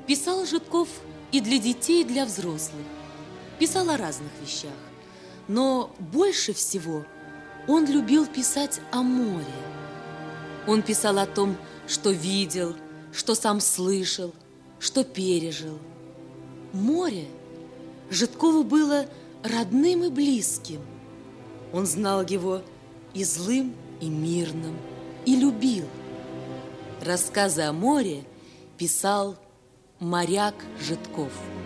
Писал Житков и для детей, и для взрослых. Писал о разных вещах. Но больше всего он любил писать о море. Он писал о том, что видел, что сам слышал, что пережил. Море Житкову было родным и близким. Он знал его и злым, и мирным, и любил. Рассказы о море писал моряк Житков.